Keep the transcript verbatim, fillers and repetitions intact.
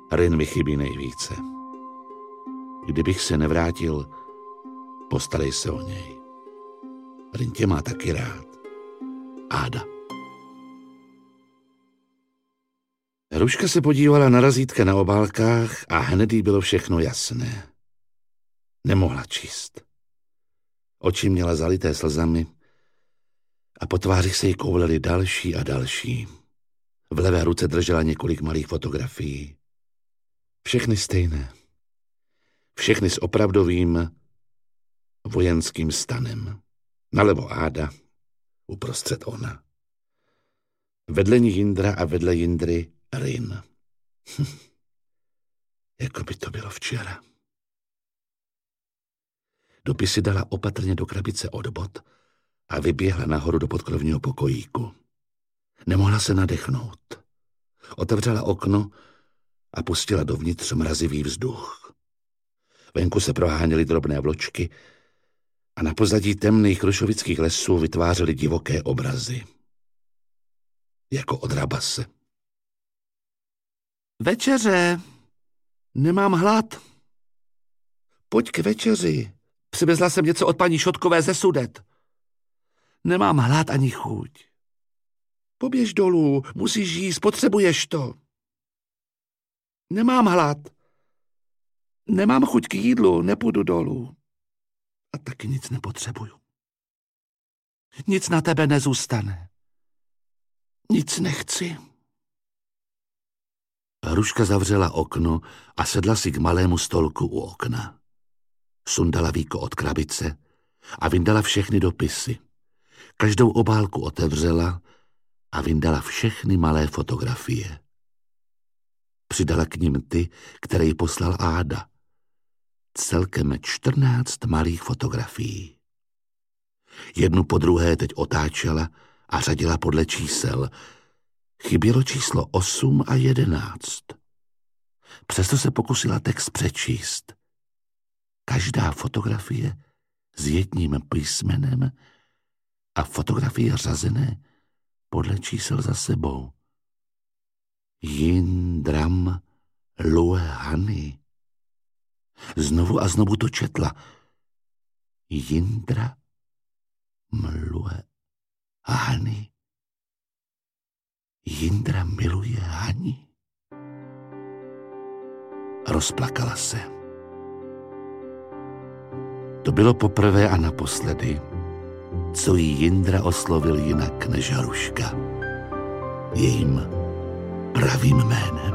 Rin mi chybí nejvíce. Kdybych se nevrátil, postarej se o něj. Rin tě má taky rád. Áda. Hruška se podívala na razítka na obálkách a hned jí bylo všechno jasné. Nemohla číst. Oči měla zalité slzami a po tváři se jí koulely další a další. V levé ruce držela několik malých fotografií. Všechny stejné. Všechny s opravdovým vojenským stanem. Nalevo Áda, uprostřed ona. Vedle ní Jindra a vedle Jindry Rin. Hm. Jako by to bylo včera. Dopisy dala opatrně do krabice od bot a vyběhla nahoru do podkrovního pokojíku. Nemohla se nadechnout. Otevřela okno a pustila dovnitř mrazivý vzduch. Venku se proháněly drobné vločky a na pozadí temných krušovických lesů vytvářely divoké obrazy. Jako od Rabase. Večeře! Nemám hlad. Pojď k večeři. Přivezla jsem něco od paní Šotkové ze Sudet. Nemám hlad ani chuť. Poběž dolů, musíš jíst, potřebuješ to. Nemám hlad. Nemám chuť k jídlu, nepůjdu dolů. A taky nic nepotřebuju. Nic na tebe nezůstane. Nic nechci. Hruška zavřela okno a sedla si k malému stolku u okna. Sundala víko od krabice a vyndala všechny dopisy. Každou obálku otevřela a vyndala všechny malé fotografie. Přidala k nim ty, které jí poslal Áda. Celkem čtrnáct malých fotografií. Jednu po druhé teď otáčela a řadila podle čísel. Chybělo číslo osm a jedenáct. Přesto se pokusila text přečíst. Každá fotografie s jedním písmenem a fotografie řazené podle čísel za sebou. Jindram Luehani. Znovu a znovu to četla. Jindra mluje Hani. Jindra miluje Hani. Rozplakala se. To bylo poprvé a naposledy, co jí Jindra oslovil jinak než Hruška. Jejím pravým jménem.